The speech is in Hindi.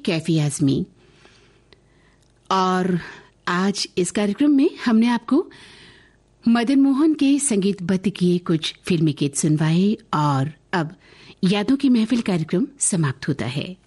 कैफी आजमी। और आज इस कार्यक्रम में हमने आपको मदन मोहन के संगीतबद्ध किए कुछ फिल्मी गीत सुनवाए और अब यादों की महफिल कार्यक्रम समाप्त होता है।